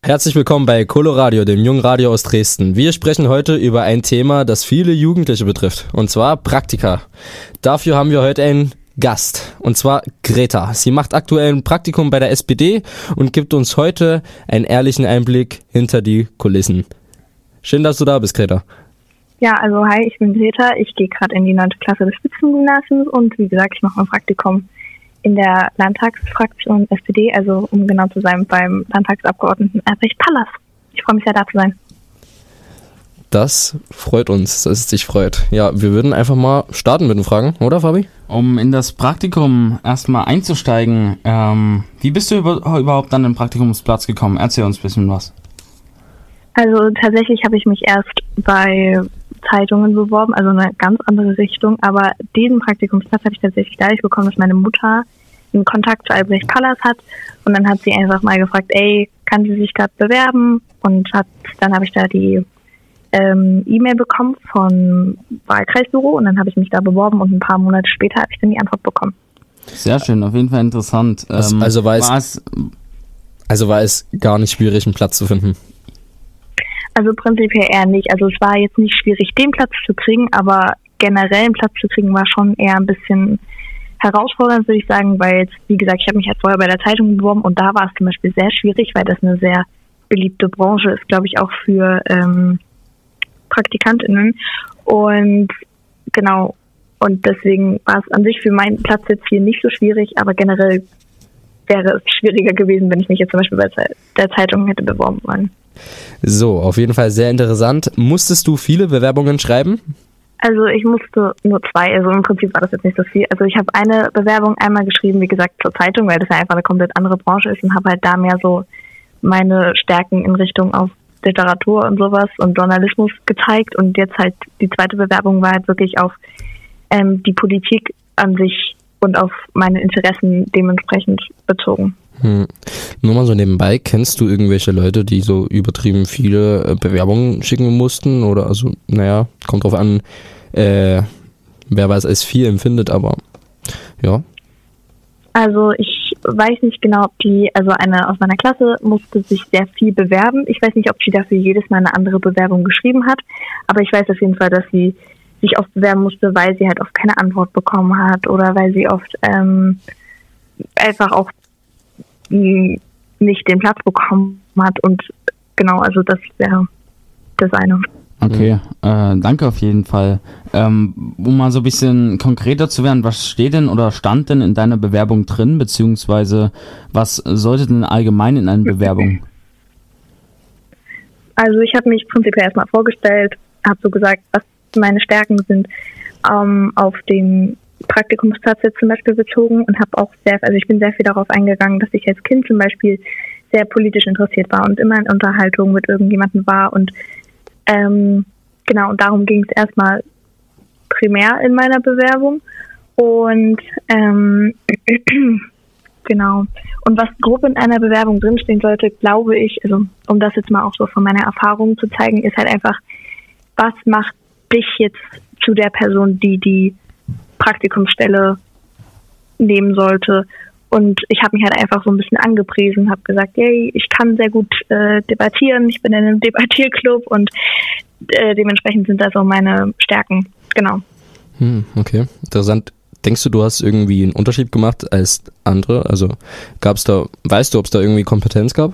Herzlich willkommen bei Coloradio, dem jungen Radio aus Dresden. Wir sprechen heute über ein Thema, das viele Jugendliche betrifft, und zwar Praktika. Dafür haben wir heute einen Gast, und zwar Greta. Sie macht aktuell ein Praktikum bei der SPD und gibt uns heute einen ehrlichen Einblick hinter die Kulissen. Schön, dass du da bist, Greta. Ja, also hi, ich bin Greta. Ich gehe gerade in die 9. Klasse des Spitzengymnasiums und wie gesagt, ich mache ein Praktikum in der Landtagsfraktion SPD, also um genau zu sein, beim Landtagsabgeordneten Albrecht Pallas. Ich freue mich sehr, da zu sein. Das freut uns, dass es dich freut. Ja, wir würden einfach mal starten mit den Fragen, oder Fabi? Um in das Praktikum erstmal einzusteigen, wie bist du überhaupt an den Praktikumsplatz gekommen? Erzähl uns ein bisschen was. Also tatsächlich habe ich mich erst bei Zeitungen beworben, also eine ganz andere Richtung, aber diesen Praktikumsplatz habe ich tatsächlich dadurch bekommen, dass meine Mutter einen Kontakt zu Albrecht Pallas hat und dann hat sie einfach mal gefragt, kann sie sich gerade bewerben, und dann habe ich da die E-Mail bekommen vom Wahlkreisbüro und dann habe ich mich da beworben und ein paar Monate später habe ich dann die Antwort bekommen. Sehr schön, auf jeden Fall interessant. Also war es gar nicht schwierig, einen Platz zu finden? Also prinzipiell eher nicht. Also es war jetzt nicht schwierig, den Platz zu kriegen, aber generell einen Platz zu kriegen war schon eher ein bisschen herausfordernd, würde ich sagen, weil jetzt, wie gesagt, ich habe mich halt vorher bei der Zeitung beworben und da war es zum Beispiel sehr schwierig, weil das eine sehr beliebte Branche ist, glaube ich, auch für PraktikantInnen. Und genau, und deswegen war es an sich für meinen Platz jetzt hier nicht so schwierig, aber generell wäre es schwieriger gewesen, wenn ich mich jetzt zum Beispiel bei der Zeitung hätte beworben wollen. So, auf jeden Fall sehr interessant. Musstest du viele Bewerbungen schreiben? Also ich musste nur 2, also im Prinzip war das jetzt nicht so viel. Also ich habe eine Bewerbung einmal geschrieben, wie gesagt, zur Zeitung, weil das ja einfach eine komplett andere Branche ist und habe halt da mehr so meine Stärken in Richtung auf Literatur und sowas und Journalismus gezeigt, und jetzt halt die zweite Bewerbung war halt wirklich auf die Politik an sich und auf meine Interessen dementsprechend bezogen. Nur mal so nebenbei, kennst du irgendwelche Leute, die so übertrieben viele Bewerbungen schicken mussten? Oder also, kommt drauf an, wer was als viel empfindet, aber ja. Also ich weiß nicht genau, ob eine aus meiner Klasse musste sich sehr viel bewerben. Ich weiß nicht, ob sie dafür jedes Mal eine andere Bewerbung geschrieben hat, aber ich weiß auf jeden Fall, dass sie sich oft bewerben musste, weil sie halt oft keine Antwort bekommen hat oder weil sie oft einfach auch nicht den Platz bekommen hat, und genau, also das wäre das eine. Okay, danke auf jeden Fall. Um mal so ein bisschen konkreter zu werden, was steht denn oder stand denn in deiner Bewerbung drin, beziehungsweise was sollte denn allgemein in einer Bewerbung? Also ich habe mich prinzipiell erstmal vorgestellt, habe so gesagt, was meine Stärken sind, auf den Praktikumsplatz jetzt zum Beispiel bezogen, und habe auch ich bin sehr viel darauf eingegangen, dass ich als Kind zum Beispiel sehr politisch interessiert war und immer in Unterhaltung mit irgendjemandem war, und genau, und darum ging es erstmal primär in meiner Bewerbung, und genau, und was grob in einer Bewerbung drinstehen sollte, glaube ich, also um das jetzt mal auch so von meiner Erfahrung zu zeigen, ist halt einfach, was macht dich jetzt zu der Person, die Praktikumsstelle nehmen sollte. Und ich habe mich halt einfach so ein bisschen angepriesen, habe gesagt, yay, ich kann sehr gut debattieren, ich bin in einem Debattierclub, und dementsprechend sind das auch meine Stärken, genau. Okay, interessant. Denkst du hast irgendwie einen Unterschied gemacht als andere? Also weißt du, ob es da irgendwie Kompetenz gab?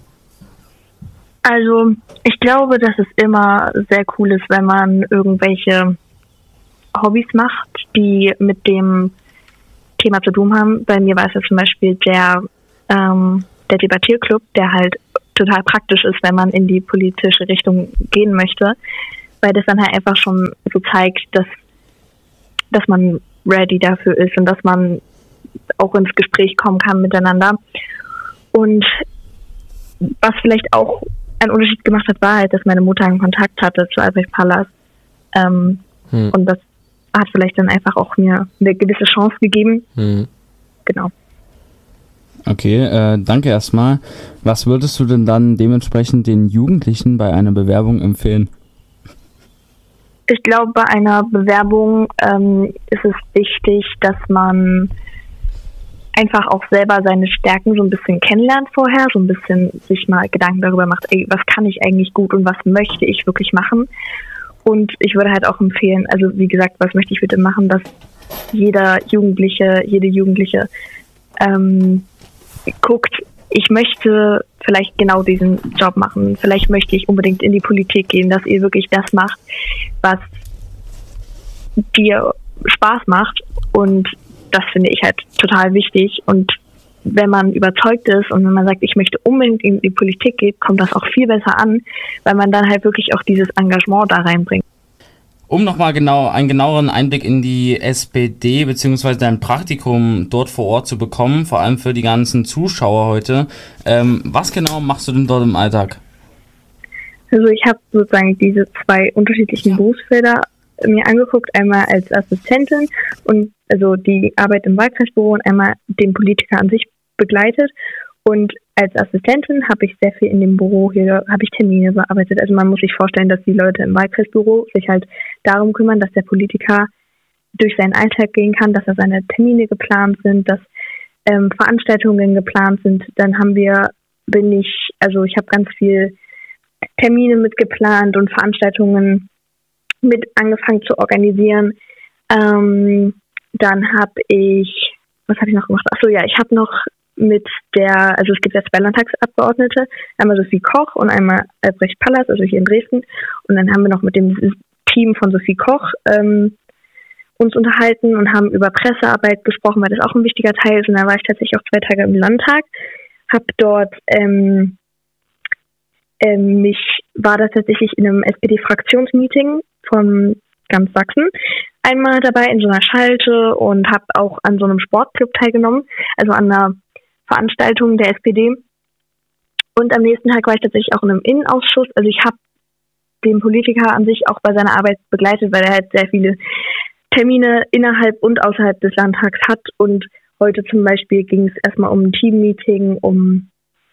Also ich glaube, dass es immer sehr cool ist, wenn man irgendwelche Hobbys macht, die mit dem Thema zu tun haben. Bei mir war es ja zum Beispiel der Debattierclub, der halt total praktisch ist, wenn man in die politische Richtung gehen möchte, weil das dann halt einfach schon so zeigt, dass man ready dafür ist und dass man auch ins Gespräch kommen kann miteinander. Und was vielleicht auch einen Unterschied gemacht hat, war halt, dass meine Mutter einen Kontakt hatte zu Albrecht Pallas. Und das hat vielleicht dann einfach auch mir eine gewisse Chance gegeben. Genau. Okay, danke erstmal. Was würdest du denn dann dementsprechend den Jugendlichen bei einer Bewerbung empfehlen? Ich glaube, bei einer Bewerbung ist es wichtig, dass man einfach auch selber seine Stärken so ein bisschen kennenlernt vorher, so ein bisschen sich mal Gedanken darüber macht, ey, was kann ich eigentlich gut und was möchte ich wirklich machen. Und ich würde halt auch empfehlen, also wie gesagt, was möchte ich bitte machen, dass jede Jugendliche guckt, ich möchte vielleicht genau diesen Job machen, vielleicht möchte ich unbedingt in die Politik gehen, dass ihr wirklich das macht, was dir Spaß macht, und das finde ich halt total wichtig. Und wenn man überzeugt ist und wenn man sagt, ich möchte unbedingt in die Politik gehen, kommt das auch viel besser an, weil man dann halt wirklich auch dieses Engagement da reinbringt. Um nochmal einen genaueren Einblick in die SPD bzw. dein Praktikum dort vor Ort zu bekommen, vor allem für die ganzen Zuschauer heute, was genau machst du denn dort im Alltag? Also ich habe sozusagen diese zwei unterschiedlichen Berufsfelder mir angeguckt, einmal als Assistentin und also die Arbeit im Wahlkreisbüro und einmal den Politiker an sich begleitet. Und als Assistentin habe ich sehr viel in dem Büro hier, habe ich Termine bearbeitet. Also man muss sich vorstellen, dass die Leute im Wahlkreisbüro sich halt darum kümmern, dass der Politiker durch seinen Alltag gehen kann, dass da seine Termine geplant sind, dass Veranstaltungen geplant sind. Dann ich habe ganz viel Termine mitgeplant und Veranstaltungen mit angefangen zu organisieren. Dann was habe ich noch gemacht? Achso, ja, ich habe noch es gibt ja 2 Landtagsabgeordnete, einmal Sophie Koch und einmal Albrecht Pallas, also hier in Dresden. Und dann haben wir noch mit dem Team von Sophie Koch uns unterhalten und haben über Pressearbeit gesprochen, weil das auch ein wichtiger Teil ist. Und da war ich tatsächlich auch 2 Tage im Landtag, habe dort war da tatsächlich in einem SPD-Fraktionsmeeting von ganz Sachsen einmal dabei in so einer Schalte und habe auch an so einem Sportclub teilgenommen, also an einer Veranstaltung der SPD. Und am nächsten Tag war ich tatsächlich auch in einem Innenausschuss. Also ich habe den Politiker an sich auch bei seiner Arbeit begleitet, weil er halt sehr viele Termine innerhalb und außerhalb des Landtags hat. Und heute zum Beispiel ging es erstmal um ein Teammeeting, um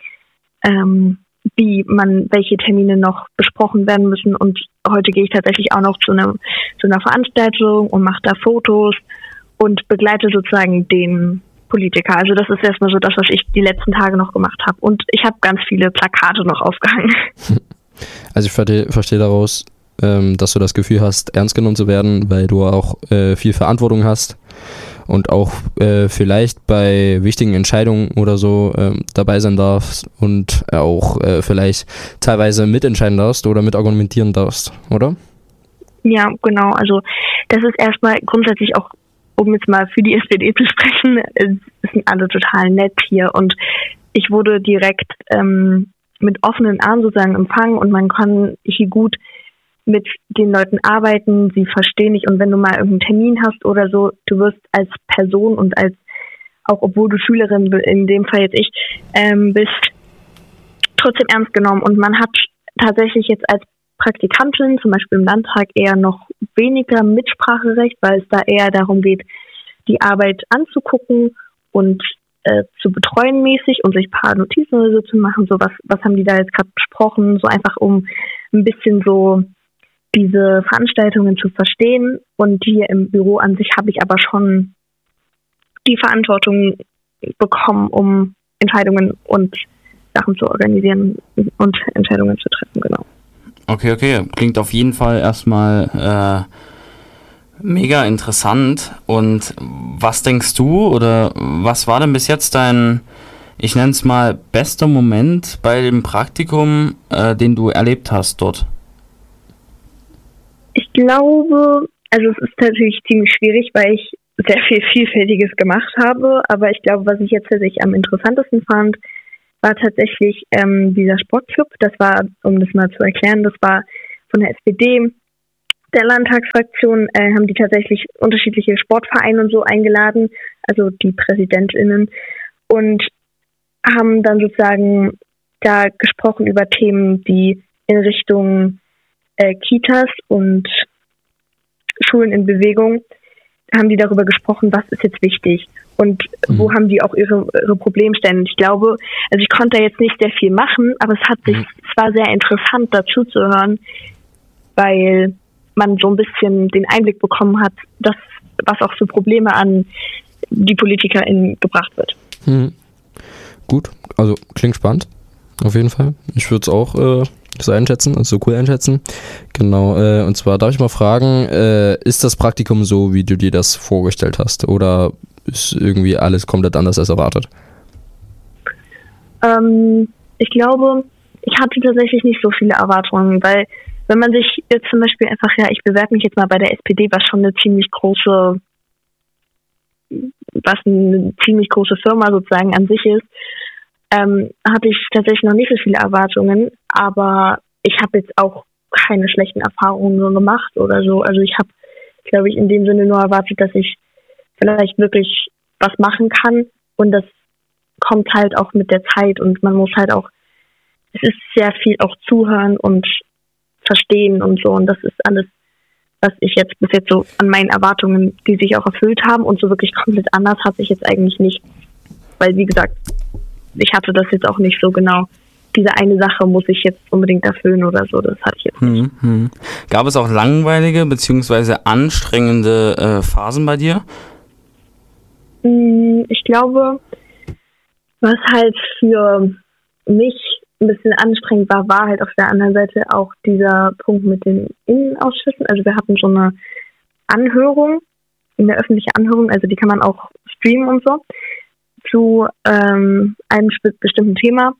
welche Termine noch besprochen werden müssen. Und heute gehe ich tatsächlich auch noch zu einer Veranstaltung und mache da Fotos und begleite sozusagen den Politiker. Also das ist erstmal so das, was ich die letzten Tage noch gemacht habe. Und ich habe ganz viele Plakate noch aufgehangen. Also ich verstehe daraus, dass du das Gefühl hast, ernst genommen zu werden, weil du auch viel Verantwortung hast und auch vielleicht bei wichtigen Entscheidungen oder so dabei sein darfst und auch vielleicht teilweise mitentscheiden darfst oder mitargumentieren darfst, oder? Ja, genau. Also das ist erstmal grundsätzlich auch, um jetzt mal für die SPD zu sprechen, es sind alle total nett hier und ich wurde direkt mit offenen Armen sozusagen empfangen und man kann hier gut mit den Leuten arbeiten, sie verstehen dich und wenn du mal irgendeinen Termin hast oder so, du wirst als Person und auch obwohl du Schülerin, in dem Fall jetzt ich, bist, trotzdem ernst genommen und man hat tatsächlich jetzt als Praktikantin, zum Beispiel im Landtag, eher noch weniger Mitspracherecht, weil es da eher darum geht, die Arbeit anzugucken und zu betreuen mäßig und sich ein paar Notizen oder so zu machen, so was haben die da jetzt gerade besprochen, so einfach um ein bisschen so diese Veranstaltungen zu verstehen. Und hier im Büro an sich habe ich aber schon die Verantwortung bekommen, um Entscheidungen und Sachen zu organisieren und Entscheidungen zu treffen, genau. Okay. Klingt auf jeden Fall erstmal mega interessant. Und was denkst du oder was war denn bis jetzt dein, ich nenne es mal, bester Moment bei dem Praktikum, den du erlebt hast dort? Ich glaube, also es ist natürlich ziemlich schwierig, weil ich sehr viel Vielfältiges gemacht habe, aber ich glaube, was ich jetzt tatsächlich am interessantesten fand, war tatsächlich dieser Sportclub. Das war, um das mal zu erklären, das war von der SPD, der Landtagsfraktion, haben die tatsächlich unterschiedliche Sportvereine und so eingeladen, also die PräsidentInnen, und haben dann sozusagen da gesprochen über Themen, die in Richtung Kitas und Schulen in Bewegung, haben die darüber gesprochen, was ist jetzt wichtig und wo haben die auch ihre Problemstellen. Ich glaube, also ich konnte da jetzt nicht sehr viel machen, aber es war sehr interessant dazu zu hören, weil man so ein bisschen den Einblick bekommen hat, was auch für Probleme an die PolitikerInnen gebracht wird. Gut, also klingt spannend, auf jeden Fall. Ich würde es auch so einschätzen, also so cool einschätzen. Genau, und zwar darf ich mal fragen, ist das Praktikum so, wie du dir das vorgestellt hast? Oder ist irgendwie alles komplett anders als erwartet? Ich glaube, ich hatte tatsächlich nicht so viele Erwartungen, weil wenn man sich jetzt zum Beispiel einfach, ich bewerbe mich jetzt mal bei der SPD, was eine ziemlich große Firma sozusagen an sich ist, hatte ich tatsächlich noch nicht so viele Erwartungen, aber ich habe jetzt auch keine schlechten Erfahrungen gemacht oder so. Also ich habe, glaube ich, in dem Sinne nur erwartet, dass ich vielleicht wirklich was machen kann, und das kommt halt auch mit der Zeit, und man muss halt auch, es ist sehr viel auch zuhören und verstehen und so, und das ist alles, was ich jetzt bis jetzt so an meinen Erwartungen, die sich auch erfüllt haben, und so wirklich komplett anders hatte ich jetzt eigentlich nicht, weil wie gesagt, ich hatte das jetzt auch nicht so genau. Diese eine Sache muss ich jetzt unbedingt erfüllen oder so, das hatte ich jetzt nicht. Gab es auch langweilige bzw. anstrengende Phasen bei dir? Ich glaube, was halt für mich ein bisschen anstrengend war halt auf der anderen Seite auch dieser Punkt mit den Innenausschüssen. Also wir hatten so eine Anhörung, eine öffentliche Anhörung, also die kann man auch streamen und so, zu einem bestimmten Thema.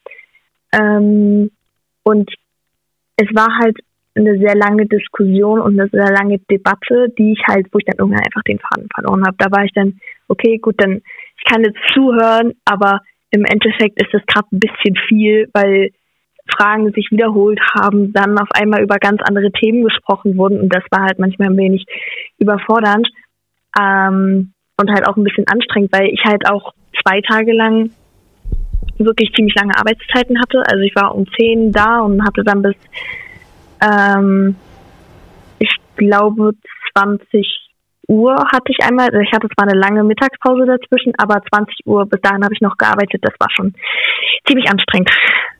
Und es war halt eine sehr lange Diskussion und eine sehr lange Debatte, wo ich dann irgendwann einfach den Faden verloren habe. Da war ich dann, okay, gut, dann ich kann jetzt zuhören, aber im Endeffekt ist das gerade ein bisschen viel, weil Fragen sich wiederholt haben, dann auf einmal über ganz andere Themen gesprochen wurden, und das war halt manchmal ein wenig überfordernd und halt auch ein bisschen anstrengend, weil ich halt auch 2 Tage lang wirklich ziemlich lange Arbeitszeiten hatte. Also ich war um 10 da und hatte dann bis ich glaube 20 Uhr hatte ich einmal, also ich hatte zwar eine lange Mittagspause dazwischen, aber 20 Uhr, bis dahin habe ich noch gearbeitet, das war schon ziemlich anstrengend.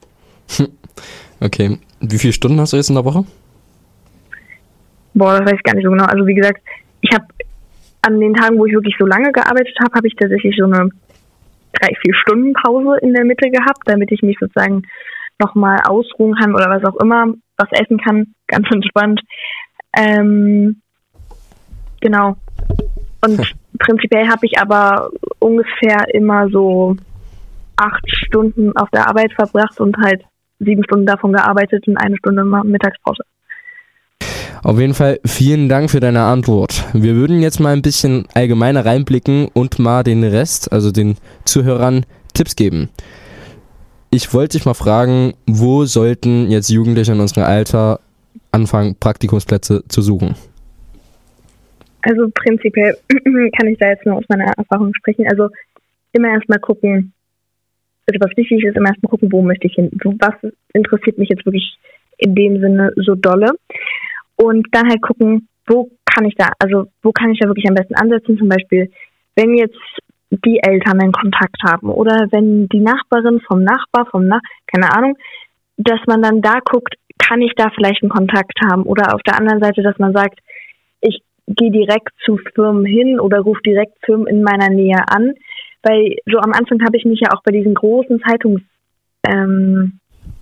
Okay, wie viele Stunden hast du jetzt in der Woche? Boah, das weiß ich gar nicht so genau. Also wie gesagt, ich habe an den Tagen, wo ich wirklich so lange gearbeitet habe, habe ich tatsächlich so eine 3-4 Stunden Pause in der Mitte gehabt, damit ich mich sozusagen nochmal ausruhen kann oder was auch immer, was essen kann, ganz entspannt. Genau. Und prinzipiell habe ich aber ungefähr immer so 8 Stunden auf der Arbeit verbracht und halt 7 Stunden davon gearbeitet und 1 Stunde Mittagspause. Auf jeden Fall vielen Dank für deine Antwort. Wir würden jetzt mal ein bisschen allgemeiner reinblicken und mal den Rest, also den Zuhörern, Tipps geben. Ich wollte dich mal fragen, wo sollten jetzt Jugendliche in unserem Alter anfangen, Praktikumsplätze zu suchen? Also prinzipiell kann ich da jetzt nur aus meiner Erfahrung sprechen. Also immer erstmal gucken, also was wichtig ist, immer erstmal gucken, wo möchte ich hin. Was interessiert mich jetzt wirklich in dem Sinne so dolle? Und dann halt gucken, wo kann ich da wirklich am besten ansetzen? Zum Beispiel, wenn jetzt die Eltern einen Kontakt haben oder wenn die Nachbarin vom Nachbar, keine Ahnung, dass man dann da guckt, kann ich da vielleicht einen Kontakt haben? Oder auf der anderen Seite, dass man sagt, ich gehe direkt zu Firmen hin oder rufe direkt Firmen in meiner Nähe an. Weil so am Anfang habe ich mich ja auch bei diesen großen Zeitungsfirmen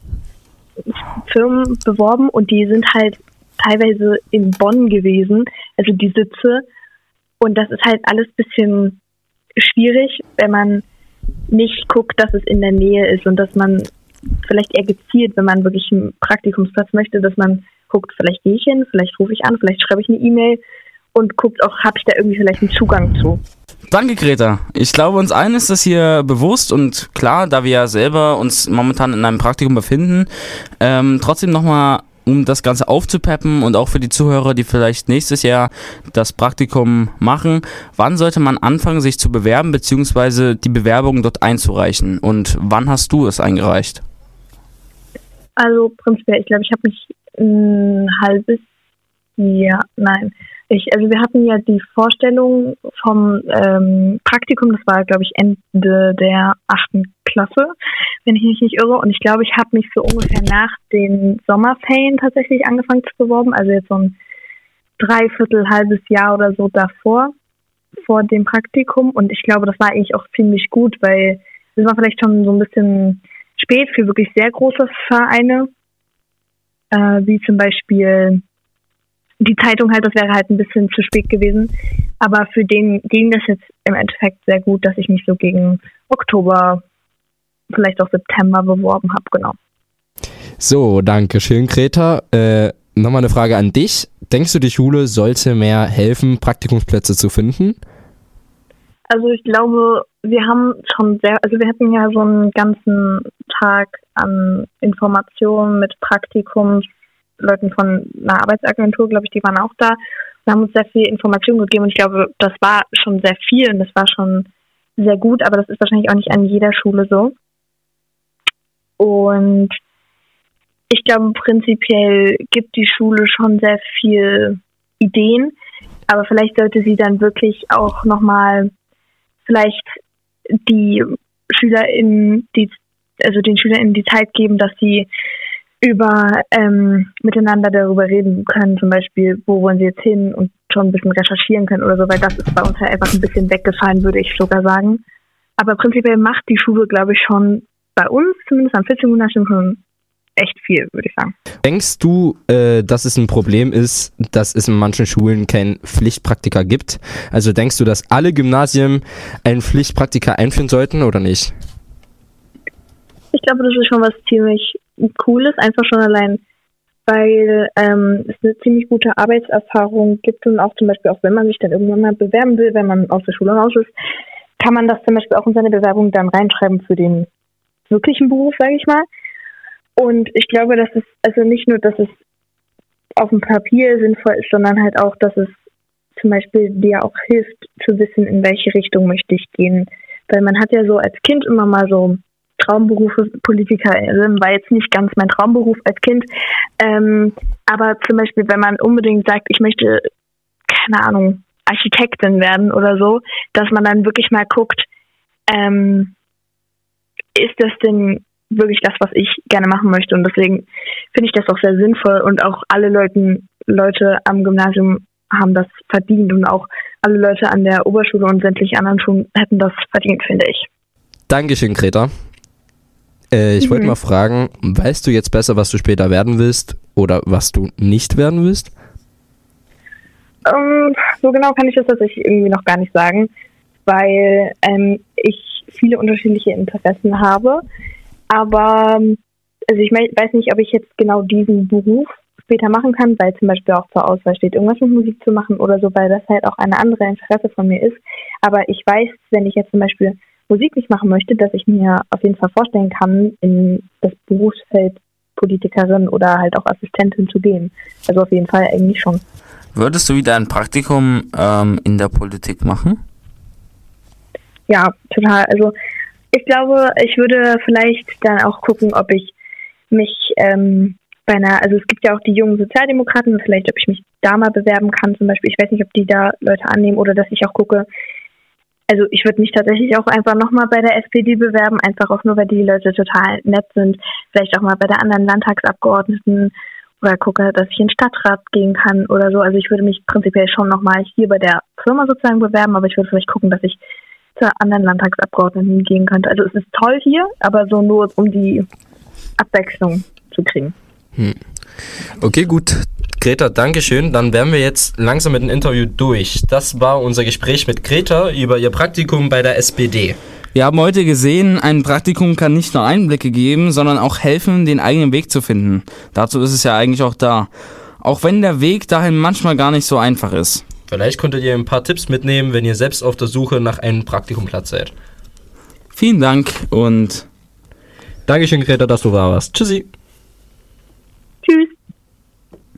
beworben, und die sind halt teilweise in Bonn gewesen, also die Sitze. Und das ist halt alles ein bisschen schwierig, wenn man nicht guckt, dass es in der Nähe ist, und dass man vielleicht eher gezielt, wenn man wirklich einen Praktikumsplatz möchte, dass man guckt, vielleicht gehe ich hin, vielleicht rufe ich an, vielleicht schreibe ich eine E-Mail und guckt auch, habe ich da irgendwie vielleicht einen Zugang zu. Danke, Greta. Ich glaube, uns allen ist das hier bewusst und klar, da wir ja selber uns momentan in einem Praktikum befinden. Trotzdem nochmal, um das Ganze aufzupeppen und auch für die Zuhörer, die vielleicht nächstes Jahr das Praktikum machen, wann sollte man anfangen, sich zu bewerben, beziehungsweise die Bewerbung dort einzureichen? Und wann hast du es eingereicht? Also prinzipiell, ich glaube, ich habe mich ein halbes Jahr, wir hatten ja die Vorstellung vom Praktikum, das war, glaube ich, Ende der 8. Klasse, wenn ich mich nicht irre. Und ich glaube, ich habe mich so ungefähr nach den Sommerferien tatsächlich angefangen zu bewerben, also jetzt so ein halbes Jahr oder so davor. vor dem Praktikum und ich glaube, das war eigentlich auch ziemlich gut, weil es war vielleicht schon so ein bisschen spät für wirklich sehr große Vereine, wie zum Beispiel die Zeitung halt, das wäre halt ein bisschen zu spät gewesen. Aber für den ging das jetzt im Endeffekt sehr gut, dass ich mich so gegen Oktober, vielleicht auch September beworben habe, genau. So, danke schön, Greta. Nochmal eine Frage an dich. Denkst du, die Schule sollte mehr helfen, Praktikumsplätze zu finden? Also ich glaube, wir hatten ja so einen ganzen Tag an Informationen mit Praktikumsleuten von einer Arbeitsagentur, glaube ich, die waren auch da und haben uns sehr viel Information gegeben und ich glaube, das war schon sehr viel und das war schon sehr gut, aber das ist wahrscheinlich auch nicht an jeder Schule so. Und ich glaube, prinzipiell gibt die Schule schon sehr viel Ideen, aber vielleicht sollte sie dann wirklich auch nochmal vielleicht den SchülerInnen die Zeit geben, dass sie miteinander darüber reden können, zum Beispiel, wo wollen sie jetzt hin und schon ein bisschen recherchieren können oder so, weil das ist bei uns halt einfach ein bisschen weggefallen, würde ich sogar sagen. Aber prinzipiell macht die Schule, glaube ich, schon bei uns, zumindest am 14. Gymnasium, schon echt viel, würde ich sagen. Denkst du, dass es ein Problem ist, dass es in manchen Schulen kein Pflichtpraktika gibt? Also denkst du, dass alle Gymnasien einen Pflichtpraktika einführen sollten oder nicht? Ich glaube, das ist schon was ziemlich Cooles, einfach schon allein, weil es eine ziemlich gute Arbeitserfahrung gibt und auch zum Beispiel, auch wenn man sich dann irgendwann mal bewerben will, wenn man aus der Schule raus ist, kann man das zum Beispiel auch in seine Bewerbung dann reinschreiben für den wirklichen Beruf, sage ich mal. Und ich glaube, dass es also nicht nur, dass es auf dem Papier sinnvoll ist, sondern halt auch, dass es zum Beispiel dir auch hilft, zu wissen, in welche Richtung möchte ich gehen. Weil man hat ja so als Kind immer mal so Traumberufe, Politikerin war jetzt nicht ganz mein Traumberuf als Kind. Aber zum Beispiel, wenn man unbedingt sagt, ich möchte, keine Ahnung, Architektin werden oder so, dass man dann wirklich mal guckt, ist das denn wirklich das, was ich gerne machen möchte. Und deswegen finde ich das auch sehr sinnvoll und auch alle Leute am Gymnasium haben das verdient und auch alle Leute an der Oberschule und sämtliche anderen Schulen hätten das verdient, finde ich. Dankeschön, Greta. Ich wollte mal fragen, weißt du jetzt besser, was du später werden willst oder was du nicht werden willst? So genau kann ich das tatsächlich irgendwie noch gar nicht sagen, weil ich viele unterschiedliche Interessen habe. Aber also ich weiß nicht, ob ich jetzt genau diesen Beruf später machen kann, weil zum Beispiel auch zur Auswahl steht, irgendwas mit Musik zu machen oder so, weil das halt auch eine andere Interesse von mir ist. Aber ich weiß, wenn ich jetzt zum Beispiel Musik nicht machen möchte, dass ich mir auf jeden Fall vorstellen kann, in das Berufsfeld Politikerin oder halt auch Assistentin zu gehen. Also auf jeden Fall eigentlich schon. Würdest du wieder ein Praktikum in der Politik machen? Ja, total. Also ich glaube, ich würde vielleicht dann auch gucken, ob ich mich also es gibt ja auch die jungen Sozialdemokraten, vielleicht ob ich mich da mal bewerben kann zum Beispiel. Ich weiß nicht, ob die da Leute annehmen oder dass ich auch gucke. Also ich würde mich tatsächlich auch einfach nochmal bei der SPD bewerben, einfach auch nur, weil die Leute total nett sind. Vielleicht auch mal bei der anderen Landtagsabgeordneten oder gucke, dass ich in den Stadtrat gehen kann oder so. Also ich würde mich prinzipiell schon nochmal hier bei der Firma sozusagen bewerben, aber ich würde vielleicht gucken, dass ich zur anderen Landtagsabgeordneten gehen könnte. Also es ist toll hier, aber so nur, um die Abwechslung zu kriegen. Okay, gut. Greta, Dankeschön. Dann wären wir jetzt langsam mit dem Interview durch. Das war unser Gespräch mit Greta über ihr Praktikum bei der SPD. Wir haben heute gesehen, ein Praktikum kann nicht nur Einblicke geben, sondern auch helfen, den eigenen Weg zu finden. Dazu ist es ja eigentlich auch da. Auch wenn der Weg dahin manchmal gar nicht so einfach ist. Vielleicht konntet ihr ein paar Tipps mitnehmen, wenn ihr selbst auf der Suche nach einem Praktikumplatz seid. Vielen Dank und Dankeschön, Greta, dass du da warst. Tschüssi.